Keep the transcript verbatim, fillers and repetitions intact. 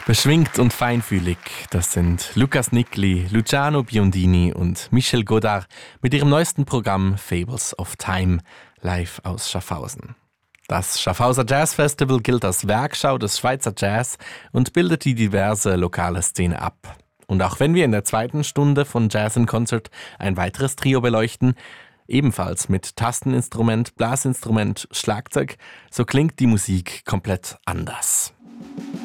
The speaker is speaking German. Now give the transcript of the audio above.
Beschwingt und feinfühlig, das sind Lukas Nickli, Luciano Biondini und Michel Godard mit ihrem neuesten Programm Fables of Time, live aus Schaffhausen. Das Schaffhauser Jazz Festival gilt als Werkschau des Schweizer Jazz und bildet die diverse lokale Szene ab. Und auch wenn wir in der zweiten Stunde von Jazz in Concert ein weiteres Trio beleuchten, ebenfalls mit Tasteninstrument, Blasinstrument, Schlagzeug, so klingt die Musik komplett anders.